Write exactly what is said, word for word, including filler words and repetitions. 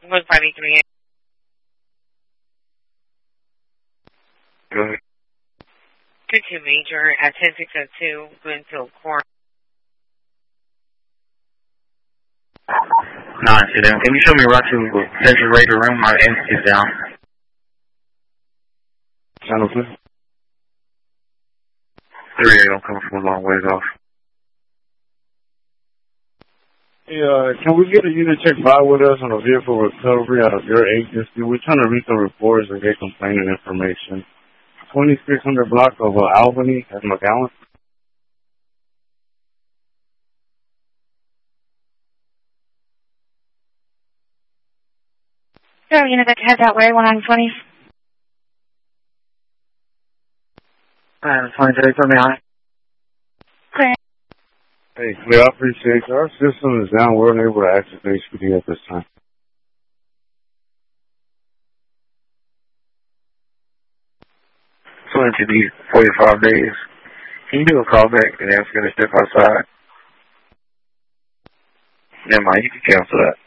one five eight three eight. Go ahead. two two Major at ten six oh two, Glenfield Court. Nine, sit down. Can you show me right to Central Radio Room? My end is down. Channel two. three eight, I'm coming from a long ways off. Hey, uh, can we get a unit check by with us on a vehicle recovery out of your agency? We're trying to read some reports and get complaining information. twenty-six hundred block of uh, Albany at McGowan. So, unit that heads out way, one nine twenty. Alright, fine, Jerry, put me on it. Clear. Hey, Clay, I appreciate you. Our system is down. We're unable to access H P D at this time. It's going to be forty-five days. Can you do a call back and ask her to step outside? Never mind, you can cancel that.